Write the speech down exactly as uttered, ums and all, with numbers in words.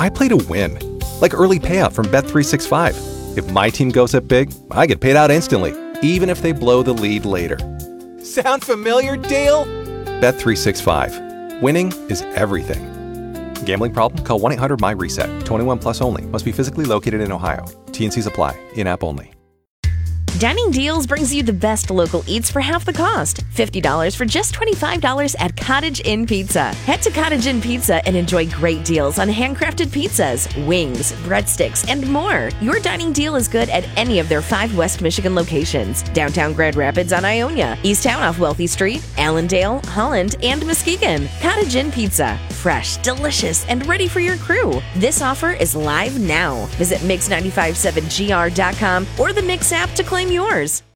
I play to win. Like early payout from Bet three sixty-five. If my team goes up big, I get paid out instantly, even if they blow the lead later. Sound familiar, Dale? Bet three sixty-five. Winning is everything. Gambling problem? Call one eight hundred M Y reset. twenty-one plus only. Must be physically located in Ohio. T and Cs apply. In-app only. Dining Deals brings you the best local eats for half the cost. fifty dollars for just twenty-five dollars at Cottage Inn Pizza. Head to Cottage Inn Pizza and enjoy great deals on handcrafted pizzas, wings, breadsticks, and more. Your dining deal is good at any of their five West Michigan locations. Downtown Grand Rapids on Ionia, Easttown off Wealthy Street, Allendale, Holland, and Muskegon. Cottage Inn Pizza. Fresh, delicious, and ready for your crew. This offer is live now. Visit mix nine five seven G R dot com or the Mix app to claim yours.